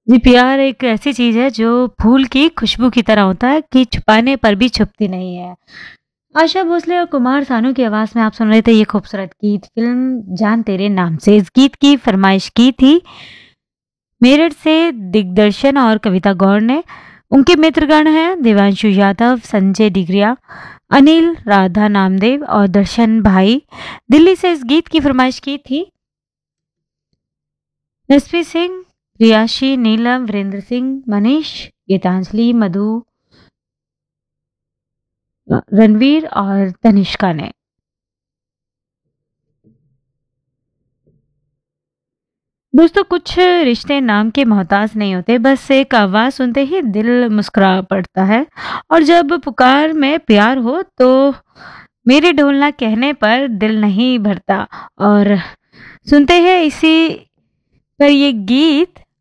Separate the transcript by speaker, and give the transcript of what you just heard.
Speaker 1: जी, प्यार एक ऐसी चीज़ है जो फूल की खुशबू की तरह होता है कि छुपाने पर भी छुपती नहीं है। आशा भोसले और कुमार सानू की आवाज़ में आप सुन रहे थे ये खूबसूरत गीत फ़िल्म जान तेरे नाम से। इस गीत की फ़रमाइश की थी मेरठ से दिग्दर्शन और कविता गौड़ ने। उनके मित्रगण हैं देवांशु यादव, संजय डिग्रिया, अनिल, राधा नामदेव और दर्शन भाई। दिल्ली से इस गीत की फ़रमाइश की थी एसपी सिंह, प्रियाशी, नीलम, वीरेंद्र सिंह, मनीष, गीतांजलि, मधु, रणवीर और तनिष्का ने। दोस्तों, कुछ रिश्ते नाम के मोहताज नहीं होते, बस एक आवाज़ सुनते ही दिल मुस्कुरा पड़ता है। और जब पुकार में प्यार हो तो मेरे ढोलना कहने पर दिल नहीं भरता। और सुनते हैं इसी पर ये गीत